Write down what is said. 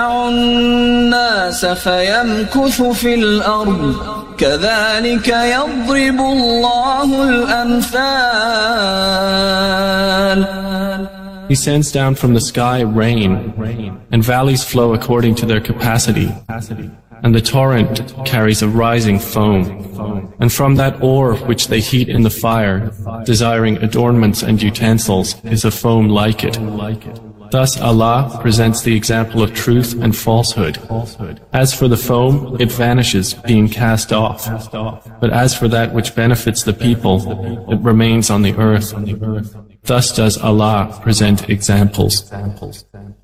الناس فيمكث في الأرض كذلك يضرب الله الأمثال. He sends down from the sky rain, and valleys flow according to their capacity, and the torrent carries a rising foam, and from that ore which they heat in the fire, desiring adornments and utensils, is a foam like it. Thus Allah presents the example of truth and falsehood. As for the foam, it vanishes, being cast off. But as for that which benefits the people, it remains on the earth. Thus does Allah present examples.